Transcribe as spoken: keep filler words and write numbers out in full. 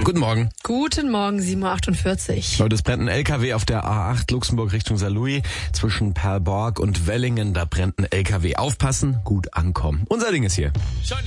Guten Morgen. Guten Morgen, sieben Uhr achtundvierzig. Heute brennt ein L K W auf der A acht Luxemburg Richtung Saarlouis. Zwischen Perlborg und Wellingen, da brennt ein L K W. Aufpassen, gut ankommen. Unser Ding ist hier.